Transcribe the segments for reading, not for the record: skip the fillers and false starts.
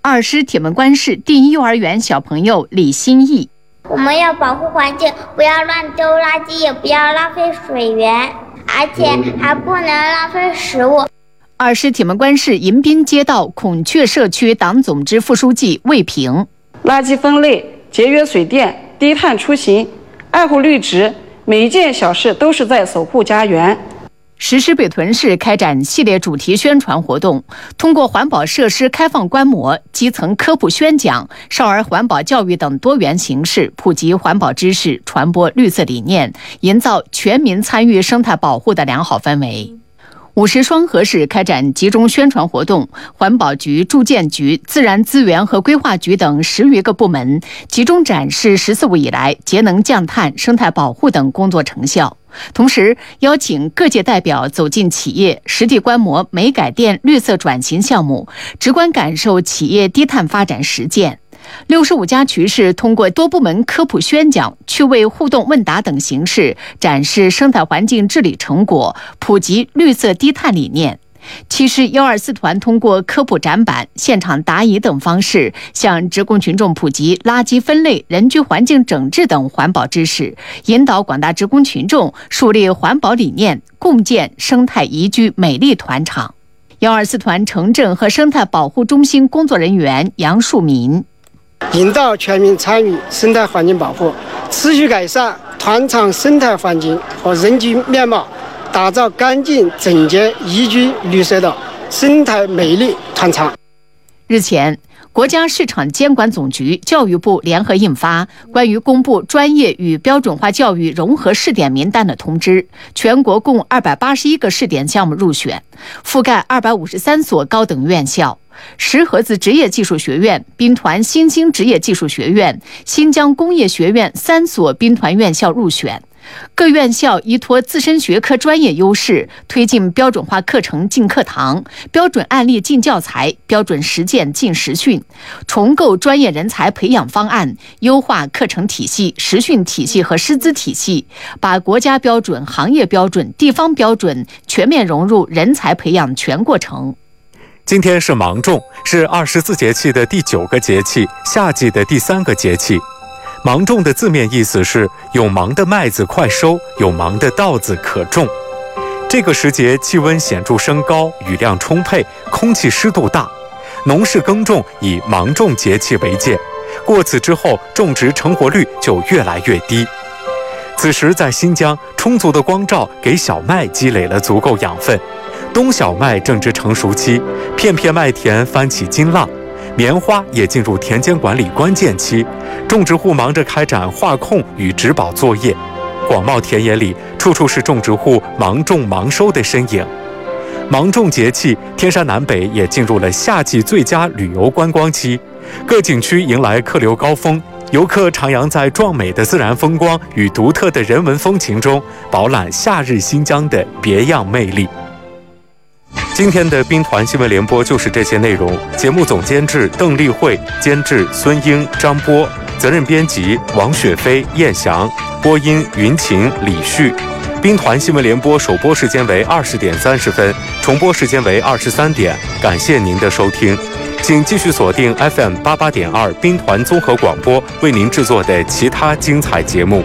二师铁门关市第一幼儿园小朋友李新义。 我们要保护环境，不要乱丢垃圾，也不要浪费水源，而且还不能浪费食物。 二师铁门关市迎宾街道孔雀社区党总支副书记魏平。 垃圾分类、节约水电、低碳出行、爱护绿植，每一件小事都是在守护家园。 石狮北屯市开展系列主题宣传活动，通过环保设施开放观摩、基层科普宣讲、少儿环保教育等多元形式，普及环保知识，传播绿色理念，营造全民参与生态保护的良好氛围。五石双河市开展集中宣传活动，环保局、住建局、自然资源和规划局等10余个部门集中展示“十四五”以来节能降碳、生态保护等工作成效。同时，邀请各界代表走进企业，实地观摩煤改电绿色转型项目，直观感受企业低碳发展实践。65家渠市通过多部门科普宣讲、趣味互动问答等形式，展示生态环境治理成果，普及绿色低碳理念。7师124团通过科普展板、现场答疑等方式，向职工群众普及垃圾分类、人居环境整治等环保知识，引导广大职工群众树立环保理念，共建生态宜居美丽团场。124团城镇和生态保护中心工作人员杨树民。 引导全民参与生态环境保护，持续改善团场生态环境和人居面貌，打造干净整洁宜居绿色的生态美丽团场。 日前，国家市场监管总局、教育部联合印发关于公布专业与标准化教育融合试点名单的通知，全国共281个试点项目入选，覆盖253所高等院校。石河子职业技术学院、兵团新兴职业技术学院、新疆工业学院3所兵团院校入选。各院校依托自身学科专业优势，推进标准化课程进课堂、标准案例进教材、标准实践进实训，重构专业人才培养方案，优化课程体系、实训体系和师资体系，把国家标准、行业标准、地方标准全面融入人才培养全过程。 今天是芒种，是24节气的第9个节气，夏季的第3个节气。芒种的字面意思是有芒的麦子快收，有芒的稻子可种。这个时节气温显著升高，雨量充沛，空气湿度大，农事耕种以芒种节气为界，过此之后种植成活率就越来越低。此时在新疆，充足的光照给小麦积累了足够养分，冬小麦正值成熟期，片片麦田翻起金浪，棉花也进入田间管理关键期，种植户忙着开展化控与植保作业，广袤田野里处处是种植户忙种忙收的身影。芒种节气，天山南北也进入了夏季最佳旅游观光期，各景区迎来客流高峰，游客徜徉在壮美的自然风光与独特的人文风情中，饱览夏日新疆的别样魅力。今天的兵团新闻联播就是这些内容，节目总监制邓丽慧，监制孙英、张波，责任编辑王雪飞、燕翔，播音云晴、李旭。兵团新闻联播首播时间为20点30分，重播时间为23点。感谢您的收听，请继续锁定 FM 88.2兵团综合广播为您制作的其他精彩节目。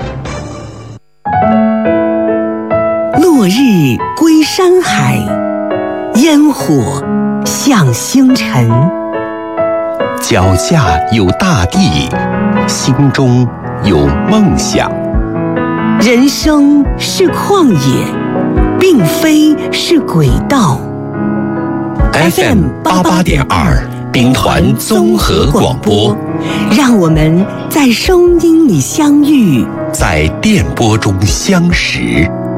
落日归山海，烟火向星辰。脚下有大地，心中有梦想。人生是旷野，并非是轨道。FM 88.2兵团综合广播，让我们在声音里相遇，在电波中相识。